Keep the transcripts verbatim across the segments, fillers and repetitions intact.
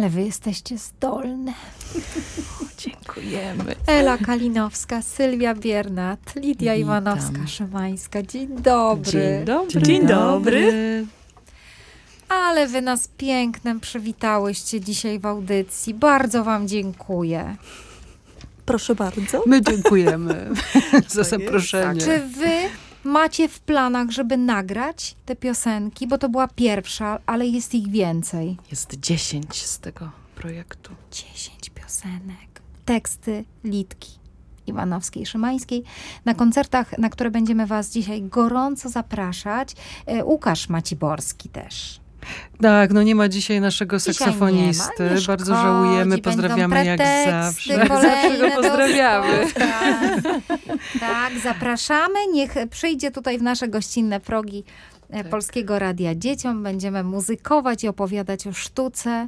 Ale wy jesteście zdolne. Dziękujemy. Ela Kalinowska, Sylwia Biernat, Lidia Witam. Iwanowska-Szymańska. Dzień dobry. Dzień dobry. Dzień dobry. Ale wy nas pięknem przywitałyście dzisiaj w audycji. Bardzo wam dziękuję. Proszę bardzo. My dziękujemy za jest. zaproszenie. Czy wy macie w planach, żeby nagrać te piosenki? Bo to była pierwsza, ale jest ich więcej. Jest dziesięć z tego projektu. Dziesięć piosenek. Teksty Lidki Iwanowskiej, Szymańskiej. Na koncertach, na które będziemy was dzisiaj gorąco zapraszać. e, Łukasz Maciborski też. Tak, no nie ma dzisiaj naszego Dzisiaj saksofonisty. nie ma, nie Bardzo szkodzi, żałujemy, będą pozdrawiamy jak preteksty zawsze. kolejne Zawsze go do pozdrawiamy. spotkań. Tak, zapraszamy. Niech przyjdzie tutaj w nasze gościnne progi e, Polskiego Radia dzieciom. Będziemy muzykować i opowiadać o sztuce.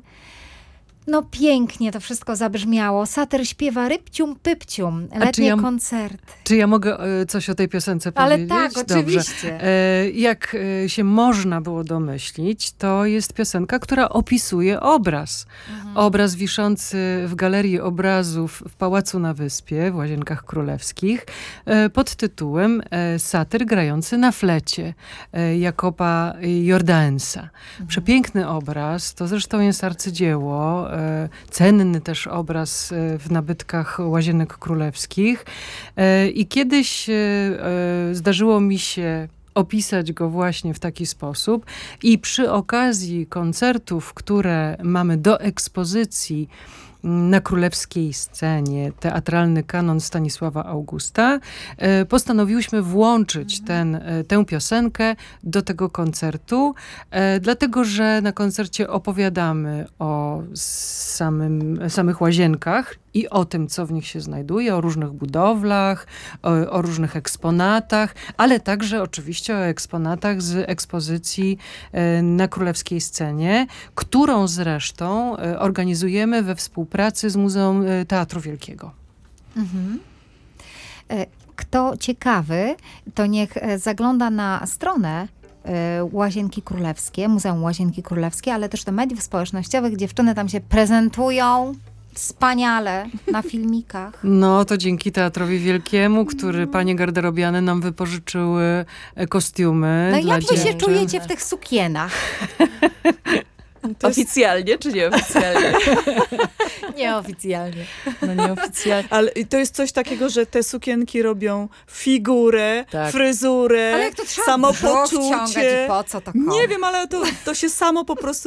No pięknie to wszystko zabrzmiało. Satyr śpiewa rybcium pypcium. Letnie ja- koncerty. Czy ja mogę e, coś o tej piosence Ale powiedzieć? tak, Dobrze. oczywiście. E, Jak e, się można było domyślić, to jest piosenka, która opisuje obraz. Mhm. Obraz wiszący w Galerii Obrazów w Pałacu na Wyspie, w Łazienkach Królewskich, e, pod tytułem e, Satyr grający na flecie e, Jakoba Jordaensa. Mhm. Przepiękny obraz, to zresztą jest arcydzieło, e, cenny też obraz e, w nabytkach Łazienek Królewskich. E, I kiedyś e, e, zdarzyło mi się opisać go właśnie w taki sposób i przy okazji koncertów, które mamy do ekspozycji na królewskiej scenie, teatralny kanon Stanisława Augusta, e, postanowiłyśmy włączyć ten, e, tę piosenkę do tego koncertu, e, dlatego, że na koncercie opowiadamy o samym, samych łazienkach i o tym, co w nich się znajduje, o różnych budowlach, o, o różnych eksponatach, ale także oczywiście o eksponatach z ekspozycji e, na królewskiej scenie, którą zresztą e, organizujemy we współpracy z Muzeum e, Teatru Wielkiego. Mhm. E, Kto ciekawy, to niech e, zagląda na stronę e, Łazienki Królewskie, Muzeum Łazienki Królewskie, ale też do mediów społecznościowych. Dziewczyny tam się prezentują wspaniale na filmikach. No to dzięki Teatrowi Wielkiemu, który panie garderobiane nam wypożyczyły e, kostiumy No i dla jak wy się dziewczyn. czujecie w tych sukienach? To jest, Oficjalnie czy nieoficjalnie? Nieoficjalnie. No nieoficjalnie. ale to jest coś takiego, że te sukienki robią figurę, Tak. fryzurę, Ale jak to trzeba brzuch ciągać samopoczucie. i po co to komu? Nie wiem, ale to, to się samo po prostu